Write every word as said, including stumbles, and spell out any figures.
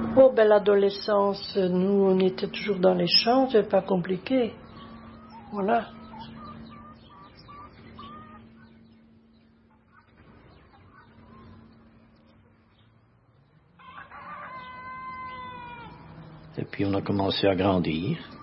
Oh, ben l'adolescence, nous, on était toujours dans les champs, c'est pas compliqué. Voilà. Et puis on a commencé à grandir.